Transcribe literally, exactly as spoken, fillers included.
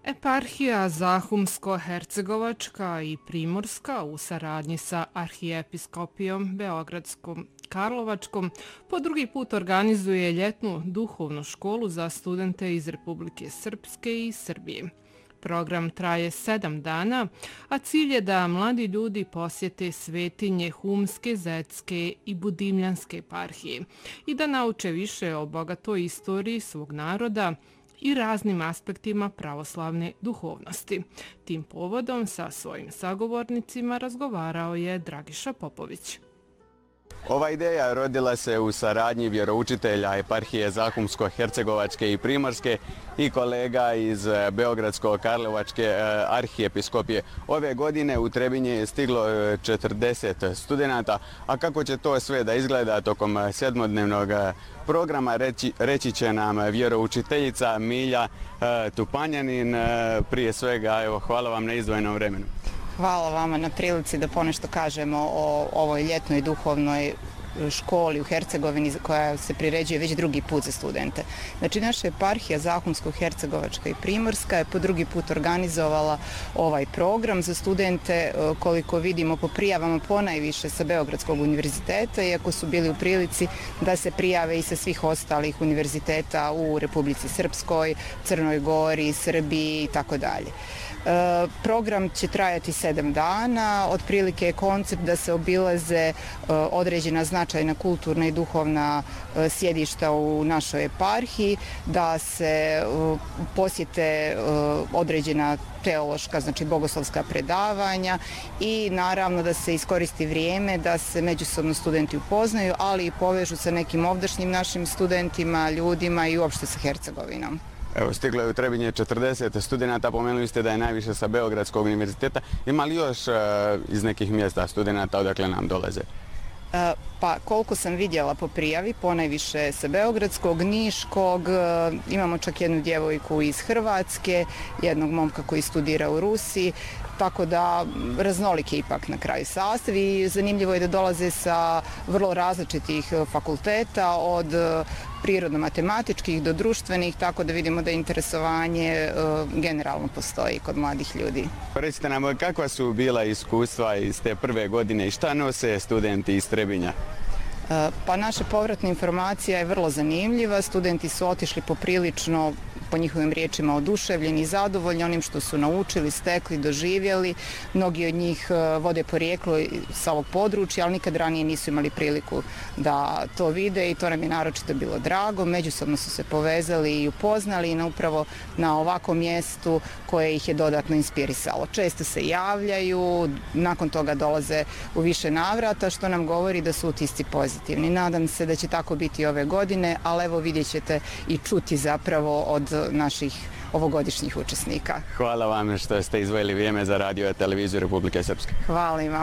Eparhija Zahumsko-hercegovačka i Primorska u saradnji sa Arhijepiskopijom Beogradskom Karlovačkom po drugi put organizuje ljetnu duhovnu školu za studente iz Republike Srpske i Srbije. Program traje sedam dana, a cilj je da mladi ljudi posjete svetinje Humske, Zetske i Budimljanske eparhije i da nauče više o bogatoj istoriji svog naroda i raznim aspektima pravoslavne duhovnosti. Tim povodom sa svojim sagovornicima razgovarao je Dragiša Popović. Ova ideja rodila se u saradnji vjeroučitelja eparhije Zahumsko-hercegovačke i Primorske i kolega iz Beogradsko-Karlovačke arhijepiskopije. Ove godine u Trebinje je stiglo četrdeset studenata, a kako će to sve da izgleda tokom sedmodnevnog programa reći, reći će nam vjeroučiteljica Milja Tupanjanin. Prije svega, evo, hvala vam na izdvojenom vremenu. Hvala vama na prilici da ponešto kažemo o ovoj ljetnoj duhovnoj školi u Hercegovini koja se priređuje već drugi put za studente. Znači, naša eparhija Zahumsko-hercegovačka i Primorska je po drugi put organizovala ovaj program za studente, koliko vidimo po prijavama ponajviše sa Beogradskog univerziteta, iako su bili u prilici da se prijave i sa svih ostalih univerziteta u Republici Srpskoj, Crnoj Gori, Srbiji i tako dalje. Program će trajati sedam dana, otprilike je koncept da se obilaze određena značajna kulturna i duhovna sjedišta u našoj eparhiji, da se posjete određena teološka, znači bogoslovska predavanja i naravno da se iskoristi vrijeme da se međusobno studenti upoznaju, ali i povežu sa nekim ovdašnjim našim studentima, ljudima i uopšte sa Hercegovinom. Evo, stiglo je u Trebinje četrdeset studenata, pomenuli ste da je najviše sa Beogradskog univerziteta. Ima li još uh, iz nekih mjesta studenata odakle nam dolaze? Pa koliko sam vidjela po prijavi, ponajviše sa Beogradskog, Niškog, imamo čak jednu djevojku iz Hrvatske, jednog momka koji studira u Rusiji, tako da raznolik je ipak na kraju sastav i zanimljivo je da dolaze sa vrlo različitih fakulteta, od prirodno-matematičkih do društvenih, tako da vidimo da interesovanje generalno postoji kod mladih ljudi. Recite nam, kakva su bila iskustva iz te prve godine i šta nose studenti iz Trebinja? Pa naša povratna informacija je vrlo zanimljiva. Studenti su otišli poprilično, po njihovim riječima, oduševljeni i zadovoljni onim što su naučili, stekli, doživjeli. Mnogi od njih vode porijeklo sa ovog područja, ali nikad ranije nisu imali priliku da to vide i to nam je naročito bilo drago. Međusobno su se povezali i upoznali na upravo na ovakvom mjestu koje ih je dodatno inspirisalo. Često se javljaju, nakon toga dolaze u više navrata, što nam govori da su utisci pozitivni. Nadam se da će tako biti ove godine, ali evo vidjet ćete i čuti zapravo od naših ovogodišnjih učesnika. Hvala vam što ste izdvojili vrijeme za radio i televiziju Republike Srpske. Hvala vam.